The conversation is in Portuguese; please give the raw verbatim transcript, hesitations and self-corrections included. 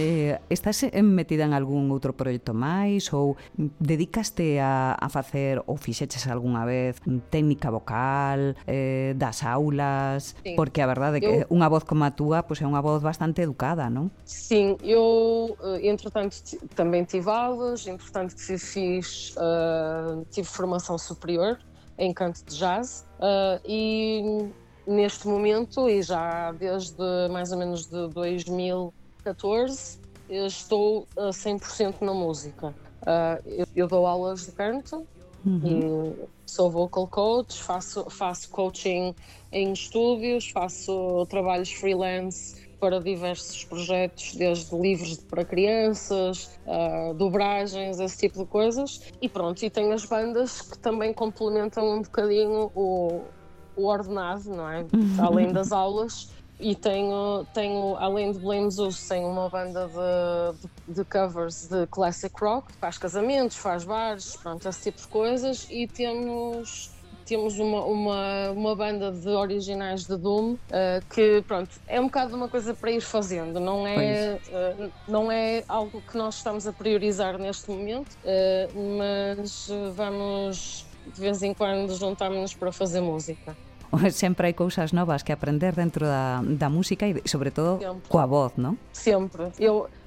Eh, estás metida en algún outro proxecto máis ou dedicaste a, a facer ou fixeches algunha vez técnica vocal, eh, das aulas? Sim. Porque a verdade é que Eu- unha voz como a túa pois é unha voz bastante educada, non? Sim, eu, eh, entretanto, ti- também tive aulas, entretanto, fi- fiz, ah, tive formação superior em canto de jazz, ah, e neste momento, e já desde mais ou menos de dois mil e catorze, eu estou a cem por cento na música. Ah, eu, eu dou aulas de canto e sou vocal coach, faço, faço coaching em estúdios, faço trabalhos freelance para diversos projetos, desde livros para crianças, uh, dobragens, esse tipo de coisas. E pronto, e tenho as bandas que também complementam um bocadinho o, o ordenado, não é? Além das aulas. E tenho, tenho, além de Blame Zeus, tenho uma banda de, de, de covers de classic rock, faz casamentos, faz bares, pronto, esse tipo de coisas. E temos... Temos uma, uma, uma banda de originais de Doom, uh, que pronto, é um bocado uma coisa para ir fazendo, não é, uh, não é algo que nós estamos a priorizar neste momento, uh, mas uh, vamos de vez em quando juntarmos-nos para fazer música. Sempre hai cousas novas que aprender dentro da, da música e sobre todo Sempre. coa voz, non? Sempre. Eu,